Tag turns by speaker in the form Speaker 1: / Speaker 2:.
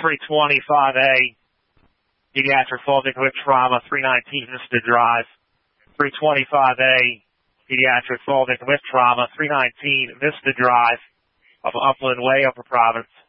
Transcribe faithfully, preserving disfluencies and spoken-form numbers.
Speaker 1: three twenty-five A, pediatric fall victim with trauma, three nineteen Vista Drive. three twenty-five A, pediatric fall victim with trauma, three nineteen Vista Drive of Upland Way, Upper Providence.